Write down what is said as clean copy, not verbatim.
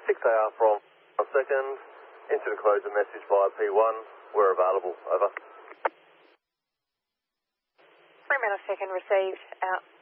6AR from 1 second. Into the close a message via P1. We're available. Over. 3 millisecond received. Out.